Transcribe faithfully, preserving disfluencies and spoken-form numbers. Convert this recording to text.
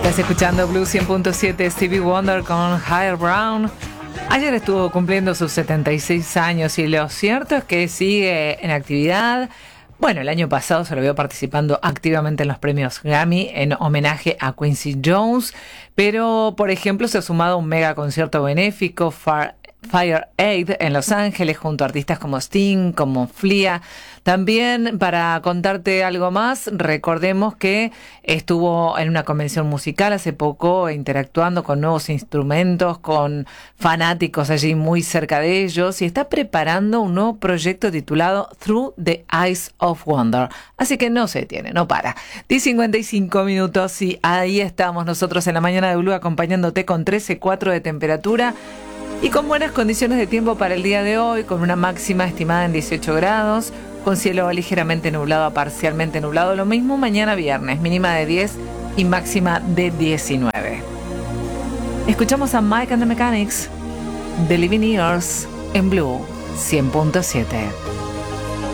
Estás escuchando Blue cien punto siete, Stevie Wonder con Higher Brown. Ayer estuvo cumpliendo sus setenta y seis años y lo cierto es que sigue en actividad. Bueno, el año pasado se lo vio participando activamente en los premios Grammy en homenaje a Quincy Jones, pero por ejemplo se ha sumado a un mega concierto benéfico, Far Fire Aid en Los Ángeles junto a artistas como Sting, como Flea. También, para contarte algo más, recordemos que estuvo en una convención musical hace poco interactuando con nuevos instrumentos, con fanáticos allí muy cerca de ellos, y está preparando un nuevo proyecto titulado Through the Eyes of Wonder. Así que no se detiene, no para. diez cincuenta y cinco minutos y ahí estamos nosotros en la mañana de Blue acompañándote con trece coma cuatro de temperatura. Y con buenas condiciones de tiempo para el día de hoy, con una máxima estimada en dieciocho grados, con cielo ligeramente nublado a parcialmente nublado, lo mismo mañana viernes, mínima de diez y máxima de diecinueve. Escuchamos a Mike and the Mechanics, The Living Years, en Blue cien punto siete.